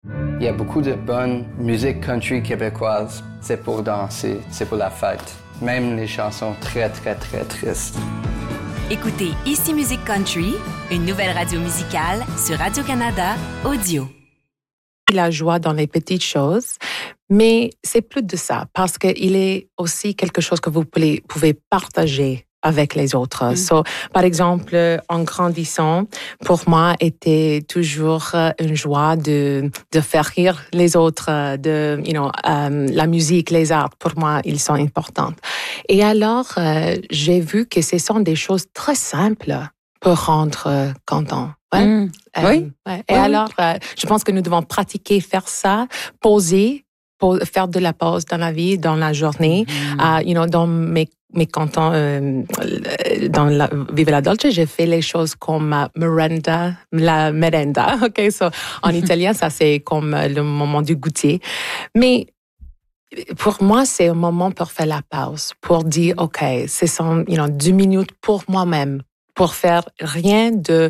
Il y a beaucoup de bonne musique country québécoise. C'est pour danser, c'est pour la fête. Même les chansons très, très, très tristes. Écoutez Ici Musique Country, une nouvelle radio musicale sur Radio-Canada Audio. La joie dans les petites choses, mais c'est plus de ça, parce qu'il est aussi quelque chose que vous pouvez partager avec les autres. So, par exemple, en grandissant, pour moi, était toujours une joie de faire rire les autres, la musique, les arts, pour moi, ils sont importants. Et alors, j'ai vu que ce sont des choses très simples pour rendre content. Ouais. Oui. Ouais. Et alors, je pense que nous devons pratiquer, faire ça, poser, faire de la pause dans la vie, dans la journée. Dans mes cantons, dans Vive la Dolce, j'ai fait les choses comme la merenda. Okay, so en italien, ça c'est comme le moment du goûter. Mais pour moi, c'est un moment pour faire la pause, pour dire, OK, ce sont 10 minutes pour moi-même, pour faire rien de,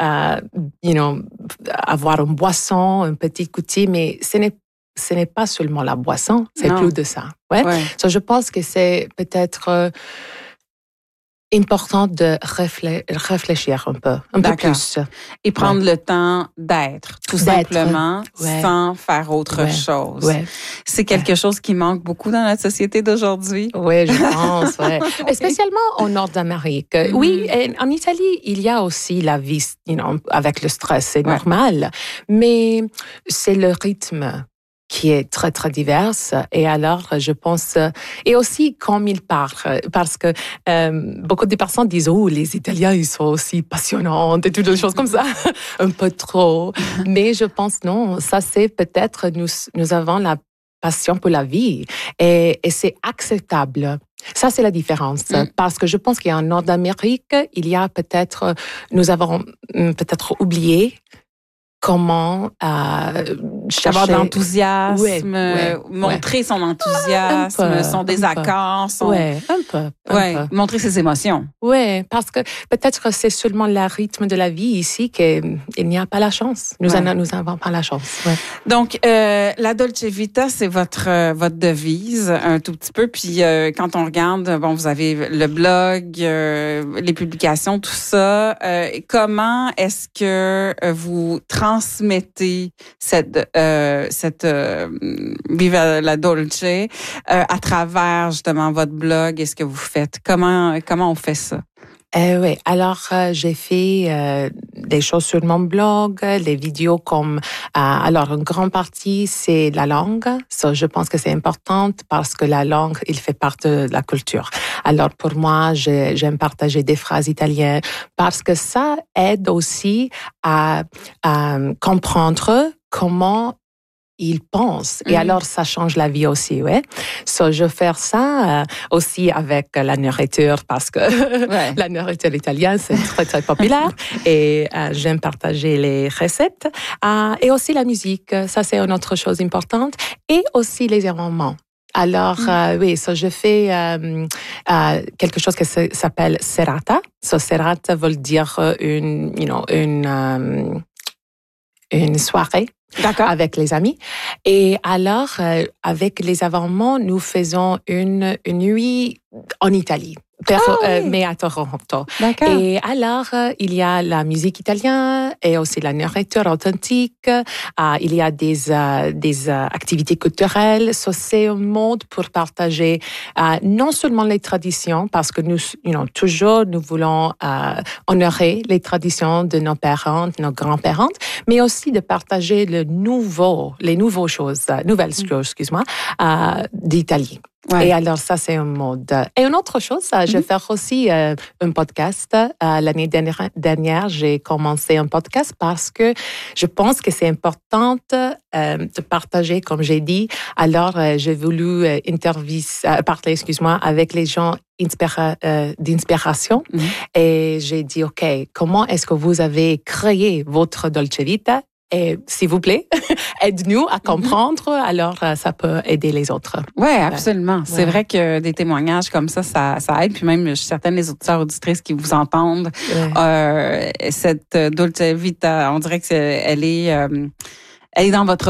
avoir une boisson, un petit goûter, mais ce n'est pas seulement la boisson, c'est plus de ça. Ouais. So, je pense que c'est peut-être important de réfléchir un peu plus. Et prendre le temps d'être, tout simplement, sans faire autre chose. Ouais. C'est quelque chose qui manque beaucoup dans la société d'aujourd'hui. Oui, je pense. Et spécialement au Nord-Amérique. Oui, en Italie, il y a aussi la vie, avec le stress, c'est normal. Mais c'est le rythme qui est très, très diverse. Et alors, je pense... Et aussi, comme ils parlent, parce que beaucoup de personnes disent « Oh, les Italiens, ils sont aussi passionnants » et toutes les choses comme ça, un peu trop. Mais je pense non, ça c'est peut-être... Nous avons la passion pour la vie et c'est acceptable. Ça, c'est la différence. Parce que je pense qu'en Nord-Amérique, il y a peut-être... Nous avons peut-être oublié comment avoir de l'enthousiasme, montrer son enthousiasme, son désaccord, un peu. Montrer ses émotions. Oui, parce que peut-être c'est seulement le rythme de la vie ici qu'il n'y a pas la chance. Nous n'avons pas la chance. Ouais. Donc, la Dolce Vita, c'est votre devise un tout petit peu. Puis quand on regarde, vous avez le blog, les publications, tout ça. Comment est-ce que vous transmettez cette Vive la Dolce à travers justement votre blog et ce que vous faites? Comment on fait ça? Oui, alors j'ai fait des choses sur mon blog, des vidéos comme... alors, une grande partie, c'est la langue. So, je pense que c'est important parce que la langue, il fait partie de la culture. Alors, pour moi, j'aime partager des phrases italiennes parce que ça aide aussi à comprendre comment ils pensent. Et alors, ça change la vie aussi, ouais. So, je fais ça aussi avec la nourriture parce que la nourriture italienne, c'est très, très populaire. Et j'aime partager les recettes. Et aussi la musique. Ça, c'est une autre chose importante. Et aussi les événements. Alors, je fais quelque chose qui s'appelle serata. So, serata veut dire une soirée. D'accord. Avec les amis. Et alors, avec les événements, nous faisons une nuit en Italie. Mais à Toronto. D'accord. Et alors, il y a la musique italienne et aussi la nourriture authentique. Il y a des activités culturelles. So, c'est un mode pour partager non seulement les traditions, parce que nous voulons honorer les traditions de nos parents, de nos grands-parents, mais aussi de partager les nouvelles choses d'Italie. Ouais. Et alors, ça, c'est un mode. Et une autre chose, je vais faire aussi un podcast. L'année dernière, j'ai commencé un podcast parce que je pense que c'est important de partager, comme j'ai dit. Alors, j'ai voulu parler, avec les gens d'inspiration. Et j'ai dit, OK, comment est-ce que vous avez créé votre Dolce Vita? Et s'il vous plaît, aide-nous à comprendre, alors ça peut aider les autres. Oui, absolument. Ouais. C'est vrai que des témoignages comme ça aide. Puis même, je suis certaine, les auditeurs auditrices qui vous entendent, cette Dolce Vita, on dirait que elle est dans votre